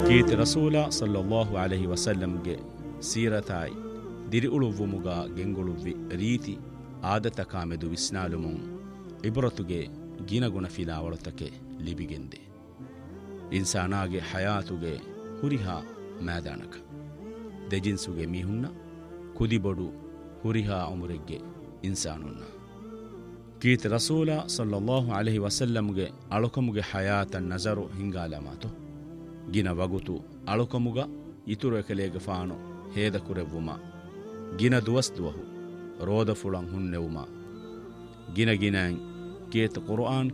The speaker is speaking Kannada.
ಕೀತೆ ರಸೂಲ ಸಲ್ಲಲ್ಲಾಹು ಅಲೈಹಿ ವಸಲ್ಲಂಗೆ ಸೀರತಾಯಿ ದಿರಿ ಉಳುವುಮುಗ ಗೆಂಗುಳುವ್ವಿ ರೀತಿ ಆದತ ಕಾಮೆದು ವಿಸ್ನಾಲುಮುಂ ಇಬ್ರತುಗೆ ಗಿನಗುಣ ಫಿಲಾವಳತಕೆ ಲಿಬಿಗೆಂದೆ ಇನ್ಸಾನಾಗೆ ಹಯಾತುಗೆ ಹುರಿಹಾ ಮೈದಾನಕ ದೆಜಿನ್ಸುಗೆ ಮೀಹುನ್ನ ಕುದಿಬೊಡು ಹುರಿಹಾ ಉಮುರೆಗ್ಗೆ ಇನ್ಸಾನುನ್ನ ಕೀತೆ ರಸೂಲ ಸಲ್ಲಲ್ಲಾಹು ಅಲೈಹಿ ವಸಲ್ಲಂಗೆ ಅಳುಕಮುಗೆ ಹಯಾತನ್ ನಜರು ಹಿಂಗಾಲಮಾತು ಗಿನ ವಗುತು ಅಳುಕಮುಗ ಇತುರು ಎಕಲೇಗೆ ಫಾನು ಹೇದ ಕುರೆವ್ವುಮ ಗಿನ ದುವಸ್ದುವಹು ರೋದ ಫುಳಂ ಹುನ್ನೆವುಮ ಗಿನ ಗಿನಾಂ ಕೇತ ಕುರ್ಆನ್